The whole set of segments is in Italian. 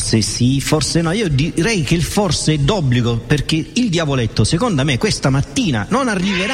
Forse sì, forse no. Io direi che il forse è d'obbligo, perché il diavoletto secondo me questa mattina non arriverà.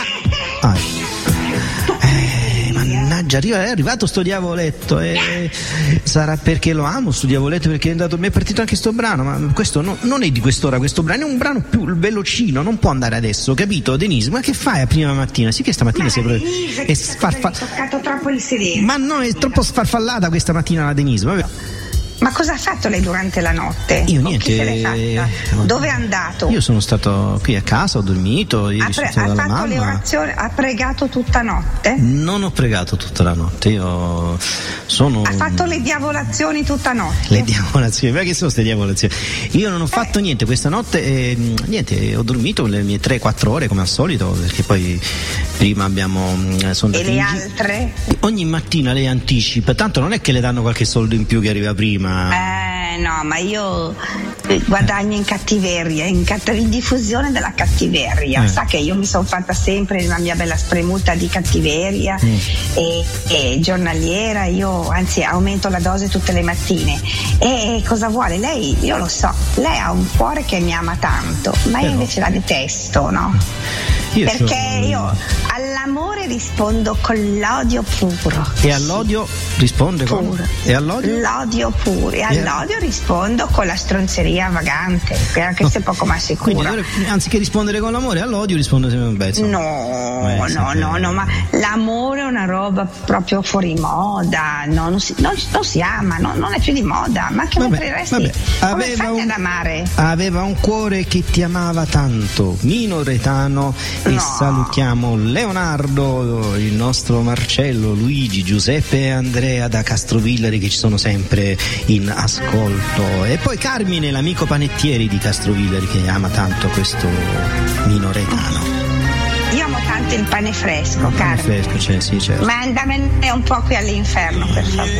Mannaggia, è arrivato sto diavoletto, sarà perché lo amo sto diavoletto, perché mi è partito anche sto brano, ma questo non è di quest'ora, questo brano è un brano più velocino, non può andare adesso, capito Denise? Ma che fai a prima mattina? Sì che stamattina sei proprio toccato troppo il sedere. Ma no, è troppo sfarfallata questa mattina la Denise, vabbè. Ma cosa ha fatto lei durante la notte? Io niente. Chi se l'è fatta? Dove è andato? Io sono stato qui a casa, ho dormito, ieri sono stato dalla mamma. Ha fatto le orazioni, ha pregato tutta notte? Non ho pregato tutta la notte, Ha fatto le diavolazioni tutta notte? Le diavolazioni, ma che sono queste diavolazioni? Io non ho fatto niente questa notte, niente, ho dormito le mie 3-4 ore come al solito, perché poi prima sono e le altre? Ogni mattina le anticipa, tanto non è che le danno qualche soldo in più che arriva prima. No, ma io guadagno in cattiveria, in diffusione della cattiveria. Sa che io mi sono fatta sempre la mia bella spremuta di cattiveria e giornaliera, io anzi aumento la dose tutte le mattine. E cosa vuole? Lei, io lo so, lei ha un cuore che mi ama tanto, ma io invece la detesto, no? Perché io all'amore rispondo con l'odio puro. E all'odio risponde con? E all'odio? L'odio puro. E all'odio rispondo con la stronzeria vagante, anche se poco ma sicura. Quindi anziché rispondere con l'amore, all'odio risponde sempre un pezzo. No, ma l'amore è una roba proprio fuori moda, non si ama, non è più di moda, ma che preferiresti? Come fai ad amare? Aveva un cuore che ti amava tanto, Nino Retano. E salutiamo Leonardo, il nostro Marcello, Luigi, Giuseppe e Andrea da Castrovillari che ci sono sempre in ascolto, e poi Carmine, l'amico panettieri di Castrovillari, che ama tanto questo Nino Retano. Io amo tanto il pane fresco, Carmine. Fresco, sì, certo. Mandamene un po' qui all'inferno, per favore.